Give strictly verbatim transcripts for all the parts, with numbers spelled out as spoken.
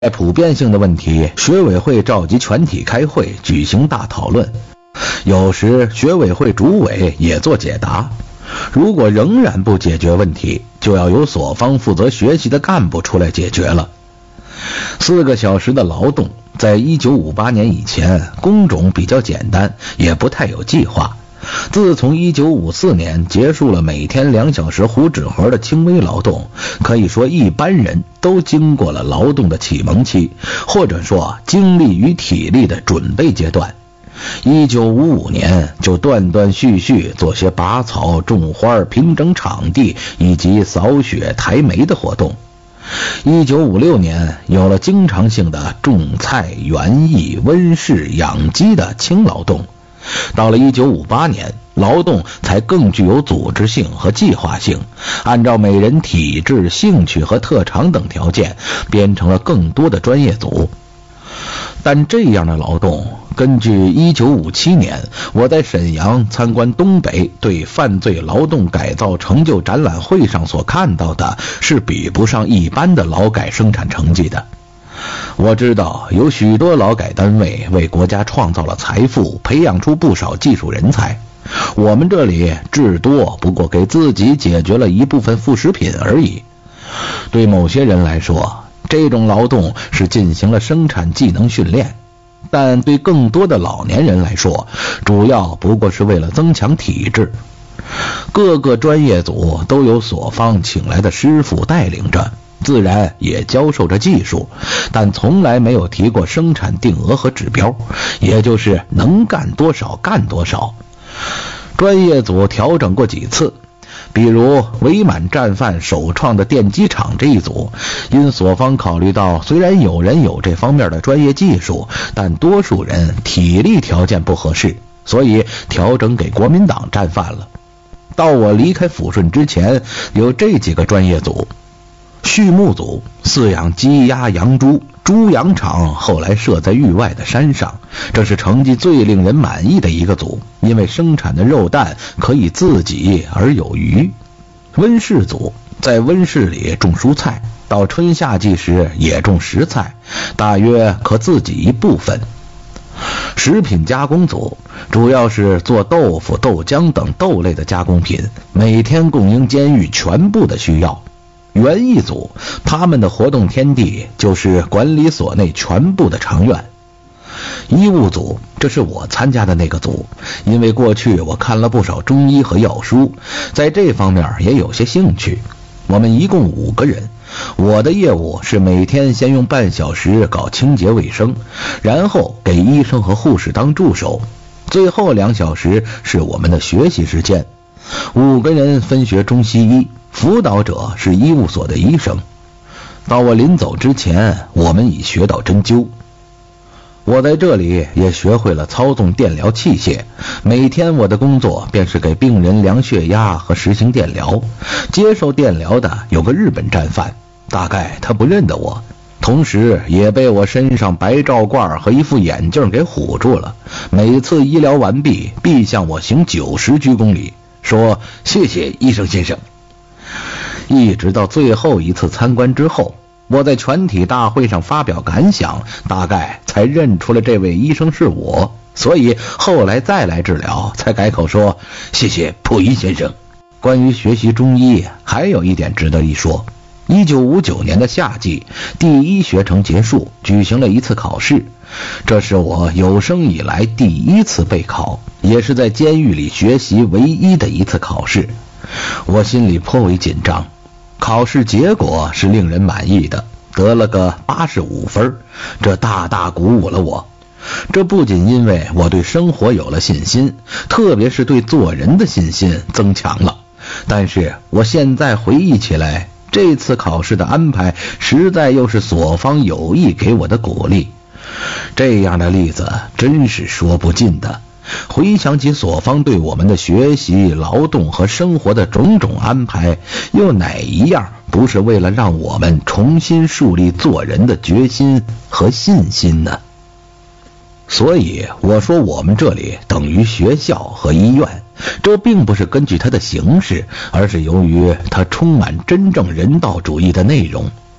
在普遍性的问题，学委会召集全体开会举行大讨论，有时学委会主委也做解答。如果仍然不解决问题，就要由所方负责学习的干部出来解决了。四个小时的劳动，在一九五八年以前，工种比较简单，也不太有计划。自从一九五四年结束了每天两小时糊纸活的轻微劳动，可以说一般人都经过了劳动的启蒙期，或者说精力与体力的准备阶段。一九五五年就断断续续做些拔草、种花、平整场地以及扫雪、抬煤的活动。一九五六年有了经常性的种菜、园艺、温室、养鸡的轻劳动。到了一九五八年，劳动才更具有组织性和计划性，按照每人体质、兴趣和特长等条件，编成了更多的专业组。但这样的劳动，根据一九五七年我在沈阳参观东北对犯罪劳动改造成就展览会上所看到的，是比不上一般的劳改生产成绩的。我知道有许多劳改单位为国家创造了财富，培养出不少技术人才，我们这里至多不过给自己解决了一部分副食品而已。对某些人来说，这种劳动是进行了生产技能训练，但对更多的老年人来说，主要不过是为了增强体质。各个专业组都有所方请来的师傅带领着，自然也教授着技术，但从来没有提过生产定额和指标，也就是能干多少干多少。专业组调整过几次，比如伪满战犯首创的电机厂这一组，因所方考虑到虽然有人有这方面的专业技术，但多数人体力条件不合适，所以调整给国民党战犯了。到我离开抚顺之前，有这几个专业组：畜牧组饲养鸡鸭羊猪，猪羊场后来设在域外的山上，这是成绩最令人满意的一个组，因为生产的肉蛋可以自给而有余。温室组在温室里种蔬菜，到春夏季时也种食菜，大约可自给一部分。食品加工组主要是做豆腐、豆浆等豆类的加工品，每天供应监狱全部的需要。园艺组他们的活动天地就是管理所内全部的长院。医务组这是我参加的那个组，因为过去我看了不少中医和药书，在这方面也有些兴趣。我们一共五个人，我的业务是每天先用半小时搞清洁卫生，然后给医生和护士当助手，最后两小时是我们的学习时间。五个人分学中西医，辅导者是医务所的医生。到我临走之前，我们已学到针灸。我在这里也学会了操纵电疗器械，每天我的工作便是给病人量血压和实行电疗。接受电疗的有个日本战犯，大概他不认得我，同时也被我身上白罩褂和一副眼镜给唬住了。每次医疗完毕，必向我行九十鞠躬礼，说谢谢医生先生。一直到最后一次参观之后，我在全体大会上发表感想，大概才认出了这位医生是我，所以后来再来治疗才改口说谢谢溥仪先生。关于学习中医，还有一点值得一说。一九五九年的夏季，第一学程结束，举行了一次考试，这是我有生以来第一次备考，也是在监狱里学习唯一的一次考试。我心里颇为紧张，考试结果是令人满意的，得了个八十五分，这大大鼓舞了我。这不仅因为我对生活有了信心，特别是对做人的信心增强了。但是我现在回忆起来，这次考试的安排实在又是所方有意给我的鼓励。这样的例子真是说不尽的。回想起所方对我们的学习、劳动和生活的种种安排，又哪一样不是为了让我们重新树立做人的决心和信心呢？所以我说我们这里等于学校和医院，这并不是根据它的形式，而是由于它充满真正人道主义的内容。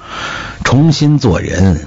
重新做人